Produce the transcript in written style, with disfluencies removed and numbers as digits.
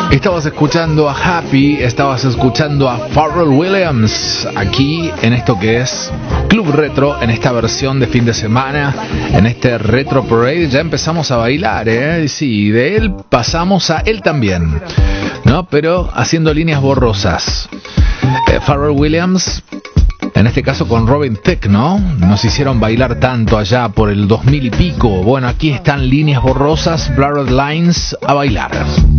Estabas escuchando a Happy, estabas escuchando a Pharrell Williams, aquí en esto que es Club Retro, en esta versión de fin de semana, en este Retro Parade. Ya empezamos a bailar, sí, de él pasamos a él también, ¿no? Pero haciendo líneas borrosas. Pharrell Williams, en este caso con Robin Thicke, ¿no? Nos hicieron bailar tanto allá por el 2000 y pico. Bueno, aquí están líneas borrosas, Blurred Lines, a bailar.